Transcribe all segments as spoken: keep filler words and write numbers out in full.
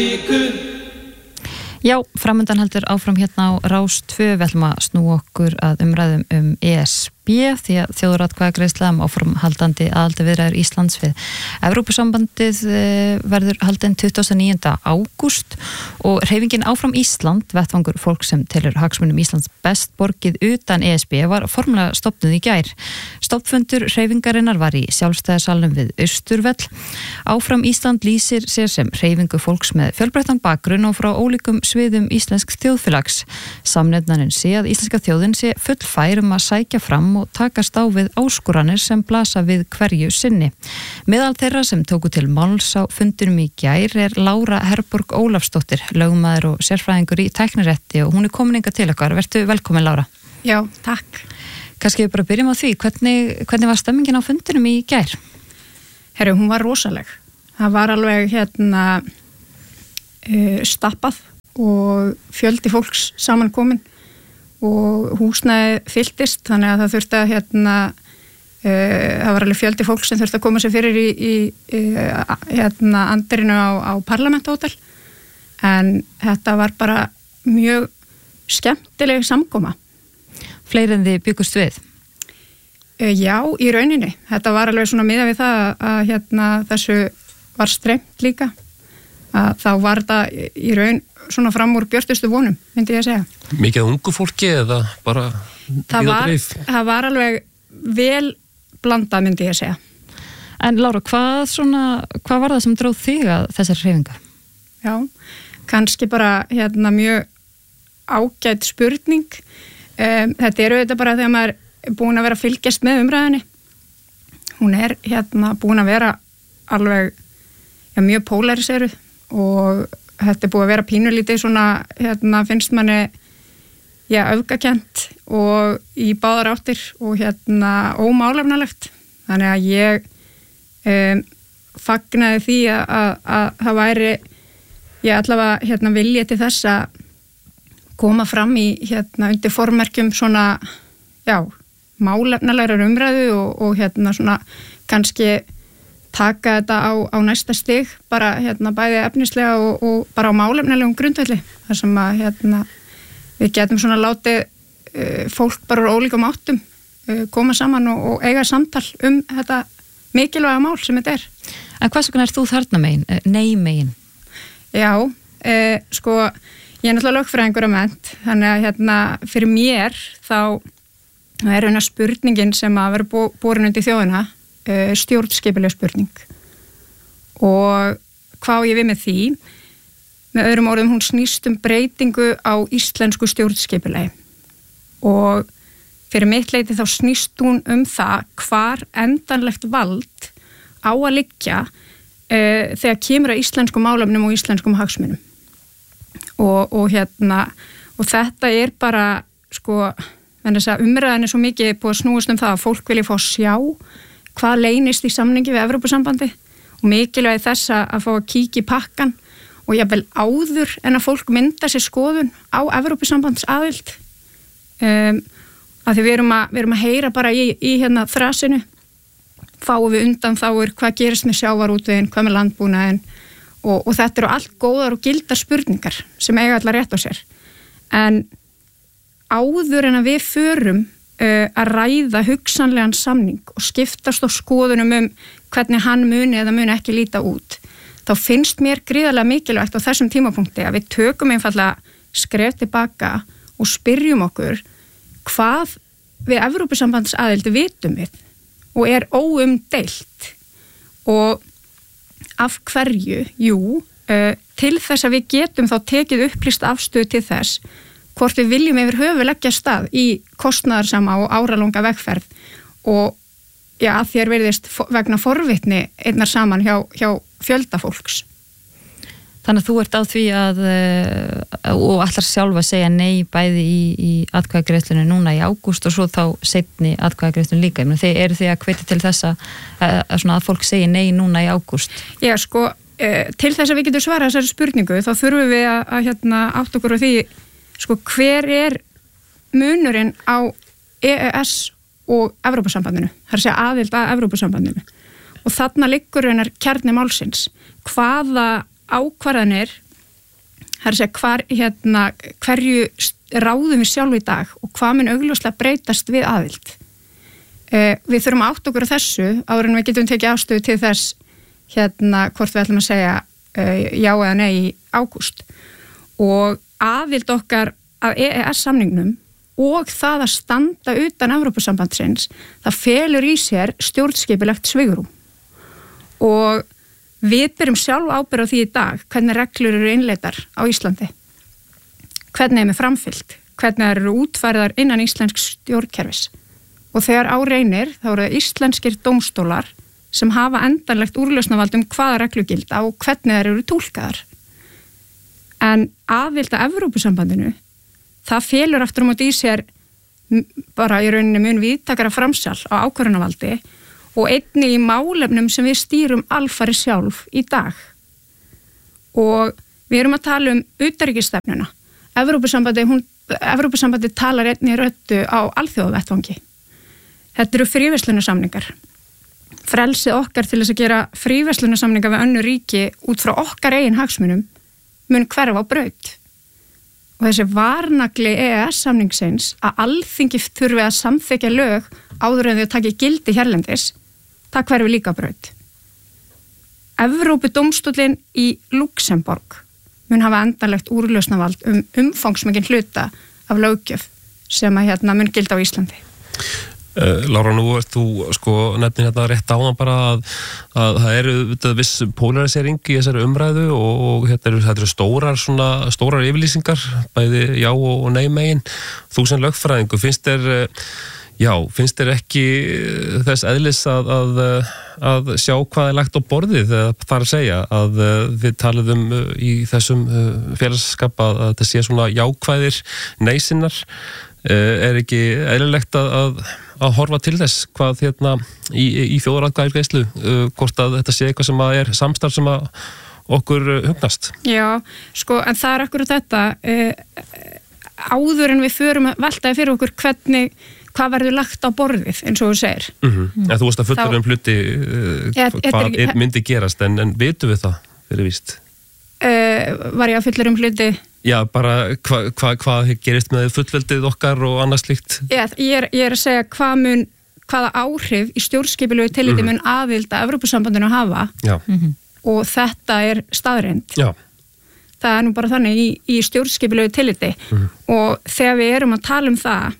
viku. Já, framundan heldur áfram hérna á Rás tvö, við ætlum að snúa okkur að umræðum um E S B því að þjóðaratkvæðagreiðsla um áframhaldandi aðildarviðræður Íslands við Evrópusambandið verður haldin tuttugasta og níunda ágúst og hreyfingin Áfram Ísland, vettvangur fólk sem telur hagsmunum Íslands best borgið utan E S B, var formlega stofnuð í gær. Stofnfundur hreyfingarinnar var í sjálfstæðarsalnum við Austurvöll. Áfram Ísland lýsir sér sem hreyfingu fólks með fjölbreyttan bakgrunn og frá ólíkum sviðum íslensk þjóðfélags. Samnefnarinn sé að íslenska þjóðin sé full fær um að sækja fram og takast á við áskoranir sem blasa við hverju sinni. Meðal þeirra sem tóku til máls á fundinum í gær er Lára Herborg Ólafsdóttir, lögmaður og sérfræðingur í tæknirétti og hún er komin hingað til okkar. Vertu velkomin, Lára. Já, takk. Kannski við bara byrjum á því, hvernig, hvernig var stemmingin á fundinum í gær? Herru, hún var rosaleg. Það var alveg hérna uh, stappað og fjöldi fólks samankomin og húsnæði fylltist, þannig að það þurfti að hérna, uh, það var alveg fjöldi fólk sem þurfti að koma sér fyrir í, í, í hérna andirinu á, á Parlamentahótel, en þetta var bara mjög skemmtileg samkoma. Fleiri en þið byggust við? Uh, já, í rauninni. Þetta var alveg svona miðað við það að, að hérna, þessu var streymt líka, að þá var þetta í raun svona fram úr björtustu vonum, myndi ég að segja. Mikið ungu fólki eða bara það var, það var alveg vel blandað, myndi ég að segja. En Lára, hvað, svona, hvað var það sem dróð þig að þessar hreyfingar? Já, kannski bara hérna, mjög ágæt spurning. Um, þetta eru þetta bara þegar maður er búin að vera að fylgjast með umræðinni. Hún er hérna, búin að vera alveg já, mjög pólariseruð og þetta er búið að vera pínulítið svona, hérna, finnst manni, já, öfgakent og í báðar áttir og hérna ómálefnalegt. Þannig að ég um, fagnaði því að, að, að það væri, ég allavega hérna vilja til þess að koma fram í hérna undir formerkjum svona, já, málefnalegar umræðu og, og hérna svona kannski taka þetta á, á næsta stig, bara hérna bæði efnislega og, og bara á málefnilegum grundvelli, þar sem að hérna við getum svona látið uh, fólk bara úr ólíkum áttum uh, koma saman og, og eiga samtal um þetta mikilvæga mál sem þetta er. En hvers vegna er þú þarna megin, nei megin? Já, uh, sko ég er náttúrulega lögfræðingur að mennt, þannig að hérna fyrir mér þá er eina spurningin sem að vera borin undir þjóðina stjórnskipuleg spurning og hvað ég við með því með öðrum orðum hún snýst um breytingu á íslensku stjórnskipulegi og fyrir mitt leyti þá snýst hún um það hvar endanlegt vald á að liggja uh, þegar kemur að íslenskum málefnum og íslenskum hagsmunum og, og hérna og þetta er bara sko umræðan er svo mikið búið að snúast um það að fólk vilja fá að sjá hvað leynist í samningi við Evrópusambandi og mikilvægi þess að fá að kíkja í pakkan og jafnvel áður en að fólk mynda sér skoðun á Evrópusambands aðild um, að því við erum að, við erum að heyra bara í, í hérna þrasinu fáum við undan þáur hvað gerist með sjávarútveginn, hvað með landbúnaðinn og, og þetta eru allt góðar og gildar spurningar sem eiga allar rétt á sér en áður en að við förum að ræða hugsanlegan samning og skiptast á skoðunum um hvernig hann muni eða muni ekki líta út þá finnst mér gríðarlega mikilvægt á þessum tímapunkti að við tökum einfallega skref tilbaka og spyrjum okkur hvað við Evrópusambandsaðild vitum við og er óumdeilt og af hverju, jú til þess að við getum þá tekið upplýst afstöðu til þess hvort við viljum yfir höfu leggja stað í kostnaðarsama og áralanga vegferð og já, að þér verðist vegna forvitni einnar saman hjá, hjá fjölda fólks. Þannig að þú ert á því að og ætlar sjálf að segja nei bæði í, í atkvæðagreiðslunni núna í ágúst og svo þá seinni atkvæðagreiðslunni líka. Þeir eru því að hvetja til þess að, að, að fólk segi nei núna í ágúst? Já, sko, til þess að við getum svarað þessari spurningu þá þurfum við að, að hérna, átt okkur á því sko hver er munurinn á E E S og Evrópusambandinu, það er að segja aðild að Evrópusambandinu og þarna liggur hennar kjarni málsins, hvaða ákvarðanir Það er að segja hvar, hérna, hverju ráðum við sjálf í dag og hvað mun augljóslega breytast við aðild. Uh, við þurfum að átta okkur á þessu áður en við getum tekið afstöðu til þess hérna hvort við ætlum að segja uh, já eða nei í ágúst. Og aðild okkar af E E S-samningnum og það að standa utan Evrópusambandsins, það felur í sér stjórnskipulegt svigrúm. Og við berum sjálf ábyrgð á því í dag hvernig reglur eru innleiddar á Íslandi. Hvernig er með framfylgt, hvernig eru útfærðar innan íslensks stjórnkerfis. Og þegar á reynir þá eru það íslenskir dómstólar sem hafa endanlegt úrlausnavald um hvaða reglur gilda og hvernig þær eru túlkaðar. En aðild að Evrópusambandinu, það felur aftur á móti í sér bara í rauninni mun víðtækara framsal á ákvörðunarvaldi og einnig í málefnum sem við stýrum alfari sjálf í dag. Og við erum að tala um utanríkisstefnuna. Evrópusambandi, hún, Evrópusambandi talar einnig röddu á alþjóðavettvangi. Þetta eru fríverslunarsamningar. Frelsið okkar til þess að gera fríverslunarsamningar við önnur ríki út frá okkar eigin hagsmunum mun hverfa á braut. Og þessi varnagli E E S-samningsins að alþingi þurfi að samþykkja lög áður en þau taki gildi hérlendis, það hverfi líka braut. Evrópudómstóllinn í Luxemborg mun hafa endanlegt úrlausnavald um umfangsmikinn hluta af löggjöf sem að hérna mun gilda á Íslandi. Uh, Lára, nú ert þú sko nefnir hérna rétt áðan bara að, að það eru þetta, viss polarisering í þessari umræðu og, og þetta eru, þetta eru stórar svona, stórar yfirlýsingar, bæði já og, og nei megin. Þú sem lögfræðingur, finnst þér já, finnst þér ekki þess eðlis að, að, að sjá hvað er lagt á borðið, það er að segja að við talaðum í þessum félagskap að þetta sé svona jákvæðir neysinnar, er ekki eðlilegt að, að að horfa til þess hvað hérna í, í þjóðaratkvæðagreiðslu uh, hvort að þetta sé eitthvað sem að er samstarf sem að okkur uh, hugnast. Já, sko, en það er akkurat þetta uh, áður en við förum að veltaði fyrir okkur hvernig, hvað verður lagt á borðið eins og þú segir. Mm-hmm. En þú veist að fullur um hluti uh, ja, hvað er, myndi gerast en, en vitum við það fyrir víst? Uh, var ég að fullur um hluti? Já, bara hvað hva, hva gerist með fullveldið okkar og annað slíkt? Já, ég er, ég er að segja hvað mun, hvaða áhrif í stjórnskipulegu tilliti mm-hmm. mun aðild að Evrópusambandinu hafa mm-hmm. og þetta er staðreynd. Já. Það er nú bara þannig í, í stjórnskipulegu tilliti mm-hmm. og þegar við erum að tala um það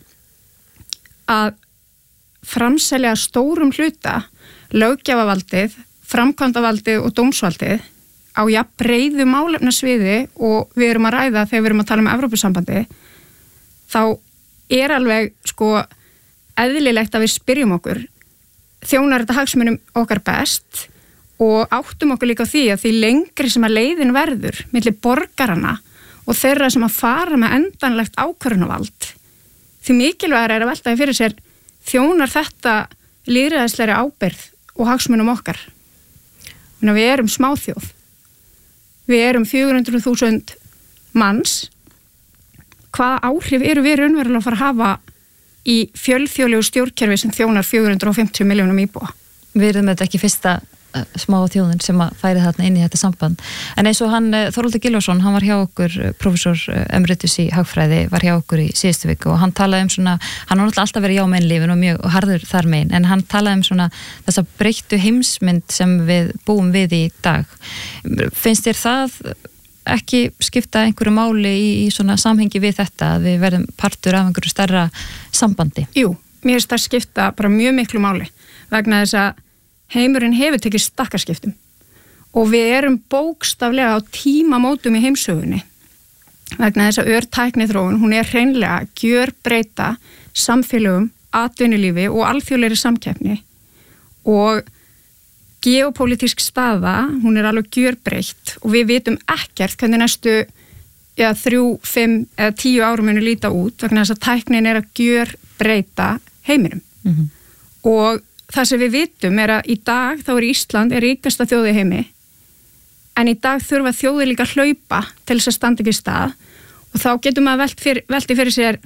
að framselja stórum hluta löggjafavaldið, framkvæmdavaldið og dómsvaldið á jafn breiðu málefnasviði og við erum að ræða þegar við erum að tala um Evrópusambandi, þá er alveg sko eðlilegt að við spyrjum okkur þjónar þetta hagsmunum okkar best og áttum okkur líka á því að því lengri sem að leiðin verður milli borgarana og þeirra sem að fara með endanlegt ákvörðunarvald, því mikilvægara er að veltaði fyrir sér þjónar þetta lýðræðislegri ábyrgð og hagsmunum okkar. Þannig að við erum smáþjóð. Við erum fjögur hundruð þúsund manns. Hvaða áhrif eru við raunverulega að fara að hafa í fjölþjóðlegu stjórnkerfi sem þjónar fjögur hundruð fimmtíu milljónum íbúa? Við erum þetta ekki fyrsta uh, smá þjóðin sem að færi þarna inn í þetta samband. En eins og hann, Þorvaldur Gylfason, hann var hjá okkur, prófessor emeritus í hagfræði, var hjá okkur í síðustu viku og hann talaði um svona, hann var náttúrulega alltaf verið já mennlífin og mjög harður þar megin, en hann talaði um svona þessa breyttu heimsmynd sem við búum við í dag. Finnst þér það ekki skipta einhverju máli í, í svona samhengi við þetta, að við verðum partur af einhverju stærra sambandi? Jú, mér finnst það skipta bara mjög miklu máli vegna þess að heimurinn hefur tekið stakkaskiptum og við erum bókstaflega á tímamótum í heimsögunni vegna þess að örtækniþróun, hún er hreinlega gjörbreyta samfélögum, atvinnulífi og alþjóðlegri samkeppni og geopólitísk staða, hún er alveg gjörbreytt og við vitum ekkert hvernig næstu ja, þrjú, fimm eða tíu árum munu líta út vegna þess að tæknin er að gjörbreyta heiminum mm-hmm. og það sem við vitum er að í dag þá er Ísland er ríkasta þjóð í heimi en í dag þurfa þjóðir líka að hlaupa til þess að standa ekki í stað og þá getum maður velt fyrir, velti fyrir sér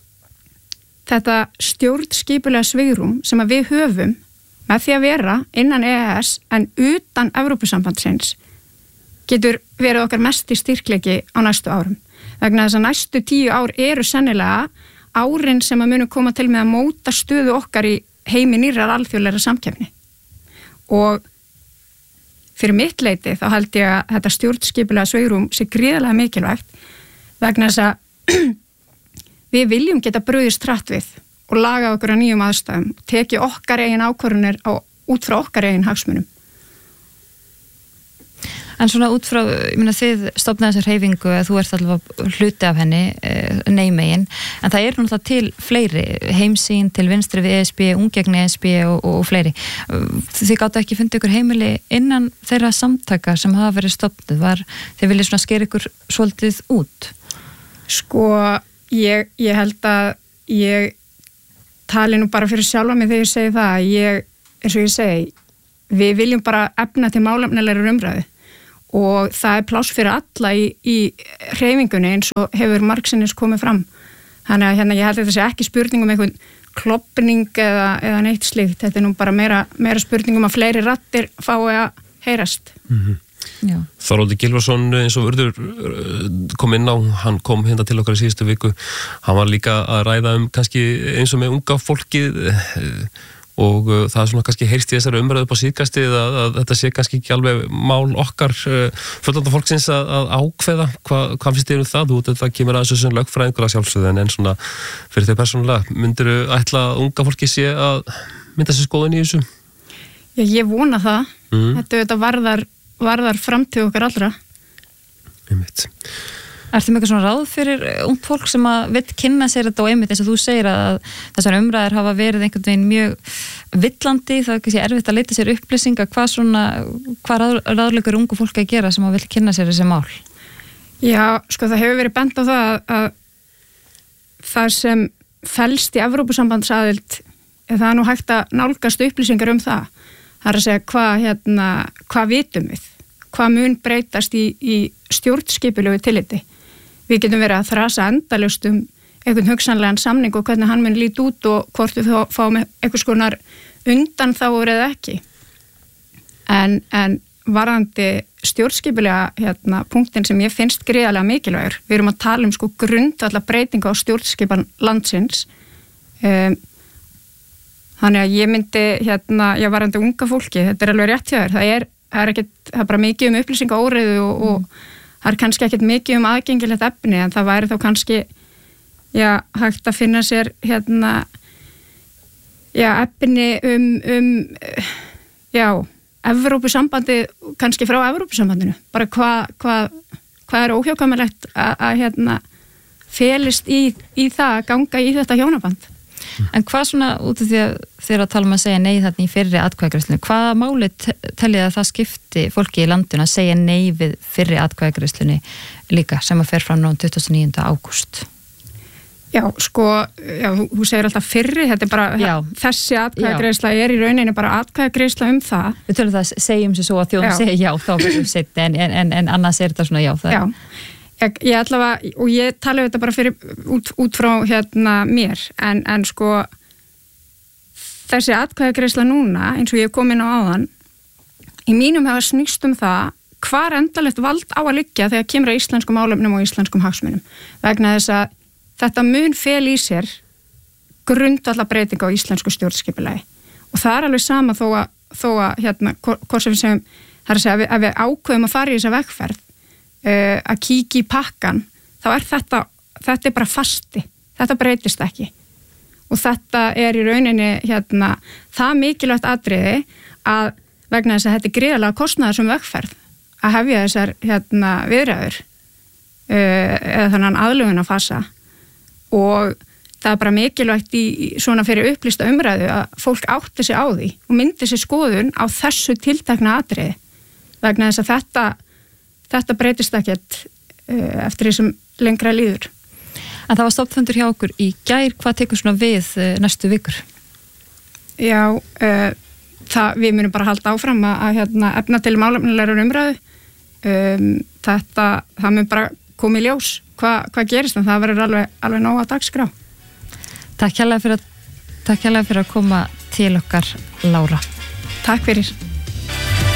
þetta stjórnskipulega svigrúm sem að við höfum með því að vera innan E E S en utan Evrópusambandsins getur verið okkar mesti styrkleiki á næstu árum. Vegna þess að næstu tíu ár eru sennilega árin sem að munum koma til með að móta stöðu okkar í heimi nýrrar alþjóðlegra samkeppni. Og fyrir mitt leyti þá held ég að þetta stjórnskipulega sveigrúm sé gríðarlega mikilvægt vegna þess að við viljum geta brugðist hratt við og laga okkur á nýjum aðstæðum og tekið okkar eigin ákvörðunir á, út frá okkar eigin hagsmunum. En svona út frá, ég meina þið stofnaði þessar hreyfingu að þú ert allavega hluti af henni, neymegin, en það er náttúrulega til fleiri, heimsýn til vinstri við E S B, ungegni E S B og, og, og fleiri. Þið gáttu ekki fundið ykkur heimili innan þeirra samtaka sem hafa verið stofnuð, var þið viljið svona skera ykkur svolítið út? Sko, ég, ég held að ég tali nú bara fyrir sjálfa mig þegar ég segi það, ég, eins og ég segi, við viljum bara efna til málefnilegri umræðu. Og það er pláss fyrir alla í, í hreyfingunni eins og hefur margsinnis komið fram. Þannig að hérna, ég held að þetta sé ekki spurning um einhvern kloppning eða, eða neitt slíkt. Þetta er nú bara meira, meira spurning um að fleiri rattir fái að heyrast. Mm-hmm. Þorvaldur Gylfason, eins og Urður kom inn á, hann kom hérna til okkar í síðustu viku. Hann var líka að ræða um kannski eins og með unga fólkið og uh, það er svona kannski heyrst í þessari umræðu upp á síðkastið að, að þetta sé kannski ekki alveg mál okkar uh, fullanda fólksins að, að ákveða Hva, hvað finnst þér um það? Þú, þetta kemur aðeins þessu lögfræðingur að sjálfsögðu en svona fyrir þau persónulega myndirðu ætla að unga fólki sé að mynda sér skoðun í þessu? Já, ég vona það. Mm. Þetta, þetta varðar, varðar framtíð okkar allra. Einmitt. Ertu með eitthvað svona ráð fyrir ungt fólk sem að vill kynna sér þetta og einmitt eins og þú segir að þessar umræður hafa verið einhvern veginn mjög villandi, það er kannski erfitt að leita sér upplýsinga, hvað svona, hvað ráð, ráðleikur ungu fólk að gera sem að vill kynna sér þessi mál? Já, sko það hefur verið bent á það að, að það sem felst í Evrópusambandsaðild, það er nú hægt að nálgast upplýsingar um það. Það er að segja hvað, hérna, hvað vitum við, hvað mun breytast í, í stjórnskipulegu tilliti. Við getum verið að þrasa endalaust um einhvern hugsanlegan samning og hvernig hann mun líti út og hvort við fáum einhvers konar undan þá eða ekki. En, en varðandi stjórnskipulega hérna, punktin sem ég finnst gríðarlega mikilvægur, við erum að tala um sko grundvallar breytinga á stjórnskipan landsins. Um, þannig að ég myndi, hérna, já varðandi unga fólki, þetta er alveg rétt hjá þér, það er, það er, ekkit, það er bara mikið um upplýsinga óreiðu og, mm. og það er kannski ekkert mikið um aðgengilegt efni en það væri þá kannski já, hægt að finna sér hérna já, efni um, um já, Evrópusambandi kannski frá Evrópusambandinu bara hvað hva, hva er óhjákvæmilegt að hérna felist í, í það að ganga í þetta hjónaband. En hvað svona út af því að þeir að tala um að segja nei þarna í fyrri atkvæðagreiðslunni, hvaða máli teljið að það skipti fólki í landinu að segja nei við fyrri atkvæðagreiðslunni líka sem að fer fram nú tuttugasta og níunda ágúst? Já, sko, já, þú, þú segir alltaf fyrri, þetta er bara, já. Þessi atkvæðagreiðsla er í rauninni bara atkvæðagreiðsla um það. Við tölum það, segjum sér svo að þjóðum segja já, þá verðum við setni, en, en, en, en annars er þetta svona já. Það já. Ég, ég allavega, og ég tala þetta bara fyrir út, út frá hérna mér, en, en sko þessi atkvæðagreiðsla núna, eins og ég kom inn á áðan, í mínum hefa snýst um það hvar endalegt vald á að liggja þegar kemur að íslenskum álefnum og íslenskum hagsmunum. Vegna þess að þetta mun fel í sér grundvallar breytinga á íslensku stjórnskipulagi. Og það er alveg sama þó að, þó að hérna, hvort sem við segjum, það er að segja að við, að við ákveðum að fara í þessa vegferð, Uh, að kíkja í pakkan þá er þetta, þetta er bara fasti þetta breytist ekki og þetta er í rauninni hérna, það mikilvægt atriði að vegna þess að þetta er gríðarlega kostnaðar sem vegferð að hefja þessar hérna, viðræður uh, eða þannig aðlögun að fasa og það er bara mikilvægt í, í svona fyrir upplýsta umræðu að fólk átti sig á því og myndi sig skoðun á þessu tiltekna atriði vegna þess að þetta Þetta breytist ekkert uh, eftir því sem lengra líður. En það var stofnfundur hjá okkur í gær, hvað tekur svona við uh, næstu vikur? Já, uh, það, við munum bara halda áfram að, að hérna, efna til málefnilegar umræðu. Um, þetta, það mun bara koma í ljós Hva, hvað gerist, en það verður alveg, alveg nóg að dagskrá. Takk hérlega fyrir, takk hérlega fyrir að koma til okkar, Lára. Takk fyrir.